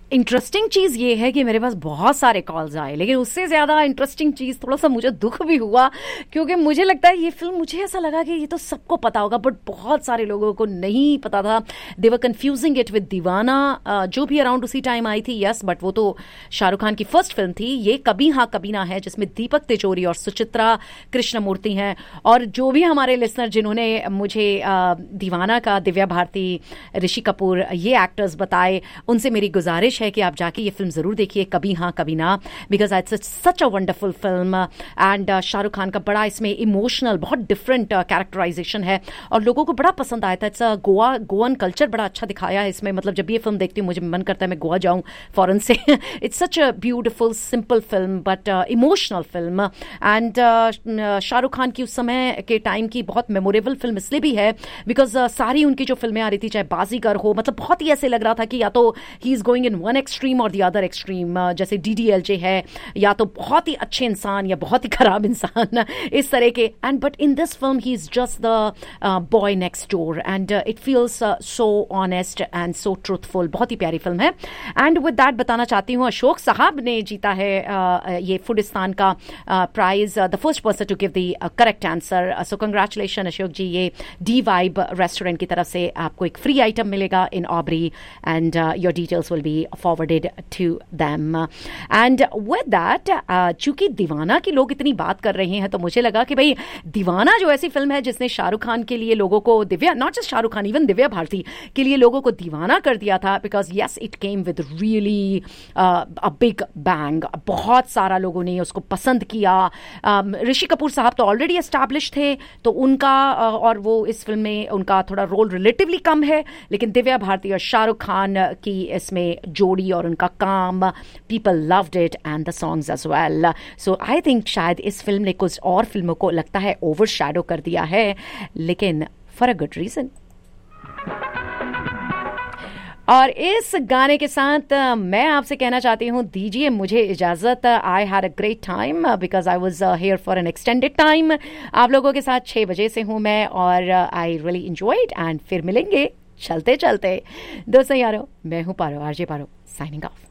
Interesting चीज़ ये है कि मेरे पास बहुत सारे कॉल्स आए, लेकिन उससे ज़्यादा इंटरेस्टिंग चीज़ थोड़ा सा मुझे दुख भी हुआ, क्योंकि मुझे लगता है ये फिल्म, मुझे ऐसा लगा कि ये तो सबको पता होगा, बट बहुत सारे लोगों को नहीं पता था. दे वर कन्फ्यूजिंग इट विद दीवाना, जो भी अराउंड उसी टाइम आई थी. यस, बट वो तो शाहरुख खान की फर्स्ट फिल्म थी. ये कभी हाँ कभी ना है, जिसमें दीपक तिजोरी और सुचित्रा कृष्णमूर्ति हैं. और जो भी हमारे लिसनर जिन्होंने मुझे दीवाना का, दिव्या भारती, ऋषि कपूर, ये एक्टर्स बताए, उनसे मेरी गुजारिश है कि आप जाके ये फिल्म जरूर देखिए, कभी हाँ कभी ना, because it's such a wonderful film. And Shahrukh Khan का बड़ा इसमें इमोशनल, बहुत डिफरेंट कैरेक्टराइजेशन है और लोगों को बड़ा पसंद आया था. इट्स गोवन कल्चर बड़ा अच्छा दिखाया है इसमें. मतलब जब ये फिल्म देखती हूँ मुझे मन करता है मैं गोवा जाऊँ फॉरन से. It's such a beautiful simple film but emotional film. And Shahrukh Khan की उस समय के टाइम की बहुत मेमोरेबल फिल्म इसलिए भी है बिकॉज सारी उनकी जो फिल्में आ रही थी, चाहे बाजीगर हो, मतलब बहुत ही ऐसे लग रहा था कि या तो he is going in one extreme और द अदर एक्सट्रीम. जैसे DDLJ है, या तो बहुत ही अच्छे इंसान या बहुत ही खराब इंसान, इस तरह के. And but in this film he is just the boy next door and it feels so honest and so truthful. बहुत ही प्यारी फिल्म है. एंड विद दैट बताना चाहती हूँ, अशोक साहब ने जीता है ये फूडिस्तान का prize, the first person to give the correct answer. So congratulation Ashok जी. ये डी वाइब रेस्टोरेंट की तरफ से आपको एक फ्री आइटम मिलेगा इन Aubrey and your details will be forwarded to them. And with that, चूंकि दीवाना की लोग इतनी बात कर रहे हैं तो मुझे लगा कि भाई दीवाना जो ऐसी फिल्म है जिसने शाहरुख खान के लिए लोगों को, Divya, not just Shahrukh Khan, even Divya Bharti के लिए लोगों को दीवाना कर दिया था, because yes it came with really a big bang. बहुत सारा लोगों ने उसको पसंद किया. ऋषि कपूर साहब तो ऑलरेडी एस्टैब्लिश थे, तो उनका और वो इस फिल्म में उनका थोड़ा रोल रिलेटिवली कम है, लेकिन दिव्या भारती और शाहरुख खान की इसमें जोड़ी और उनका काम, people loved it and the songs as well. So I think शायद इस फिल्म ने कुछ और फिल्मों को लगता है ओवर शैडो कर दिया है, लेकिन फॉर अ गुड रीजन. और इस गाने के साथ मैं आपसे कहना चाहती हूँ, दीजिए मुझे इजाज़त. I had a great time because I was here for an extended time. आप लोगों के साथ 6 बजे से हूँ मैं और आई रियली एंजॉयड. एंड फिर मिलेंगे चलते चलते. दोस्तों यारो, मैं हूँ पारो, आरजे पारो, साइनिंग ऑफ.